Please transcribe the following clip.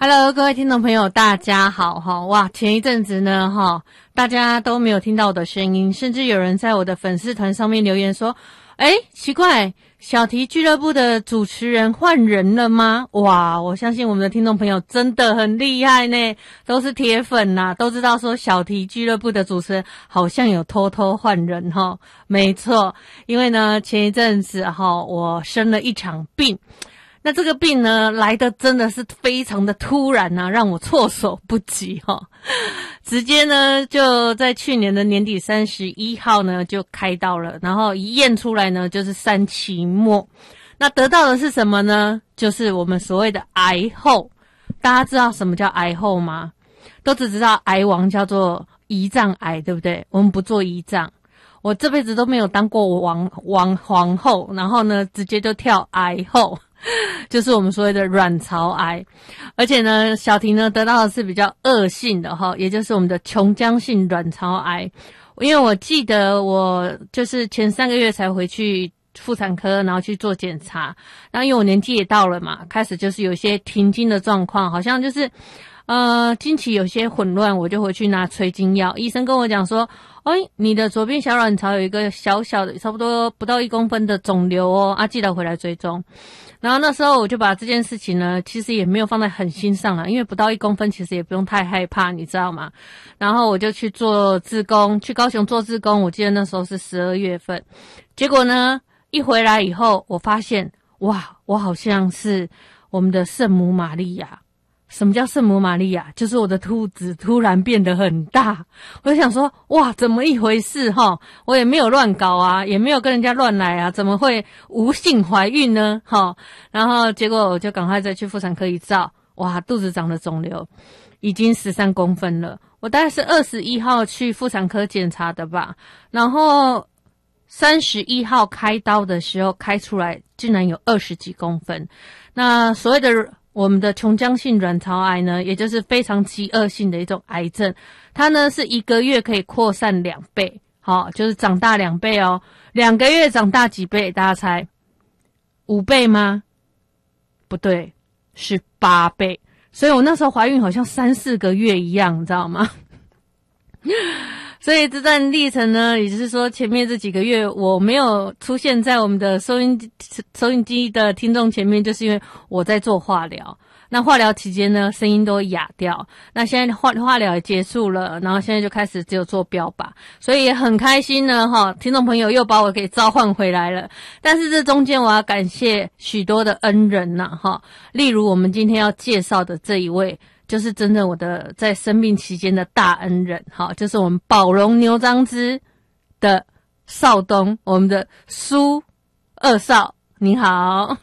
Hello，各位听众朋友，大家好哈！哇，前一阵子呢哈，大家都没有听到我的声音，甚至有人在我的粉丝团上面留言说：“奇怪，小题俱乐部的主持人换人了吗？”哇，我相信我们的听众朋友真的很厉害呢，都是铁粉呐，都知道说小题俱乐部的主持人好像有偷偷换人哈。没错，因为呢前一阵子哈，我生了一场病。那这个病呢，来的真的是非常的突然啊，让我措手不及哈。直接呢，就在去年的年底31号呢，就开刀了，然后一验出来呢，就是3期末。那得到的是什么呢？就是我们所谓的癌后。大家知道什么叫癌后吗？都只知道癌王叫做胰脏癌，对不对？我们不做胰脏。我这辈子都没有当过皇后，然后呢，直接就跳癌后。就是我们所谓的卵巢癌，而且呢，小婷呢得到的是比较恶性的哈，也就是我们的琼浆性卵巢癌。因为我记得我就是前3个月才回去妇产科，然后去做检查，然后因为我年纪也到了嘛，开始就是有一些停经的状况，好像就是经期有些混乱，我就回去拿催经药。医生跟我讲说，你的左边小卵巢有一个小小的，差不多不到1公分的肿瘤哦，记得回来追踪。然后那时候我就把这件事情呢，其实也没有放在很心上啊，因为不到1公分，其实也不用太害怕，你知道吗？然后我就去做志工，去高雄做志工，我记得那时候是12月份。结果呢，一回来以后，我发现，哇，我好像是我们的圣母玛利亚。什么叫圣母玛利亚？就是我的肚子突然变得很大，我就想说，哇，怎么一回事齁？我也没有乱搞啊，也没有跟人家乱来啊，怎么会无性怀孕呢？齁，然后结果我就赶快再去妇产科一照，哇，肚子长了肿瘤，已经13公分了。我大概是21号去妇产科检查的吧，然后31号开刀的时候开出来，竟然有20几公分。那所谓的我们的琼浆性卵巢癌呢，也就是非常极恶性的一种癌症，它呢是1个月可以扩散2倍，就是长大2倍哦。2个月长大几倍？大家猜？5倍吗？不对，是8倍。所以我那时候怀孕好像3、4个月一样，你知道吗？所以这段历程呢，也就是说前面这几个月我没有出现在我们的收音机的听众前面，就是因为我在做化疗。那化疗期间呢，声音都哑掉。那现在化疗也结束了，然后现在就开始只有做标靶，所以也很开心呢听众朋友又把我给召唤回来了。但是这中间我要感谢许多的恩人例如我们今天要介绍的这一位，就是真正我的在生病期间的大恩人，就是我们宝荣牛樟芝的少东，我们的苏二少，你好。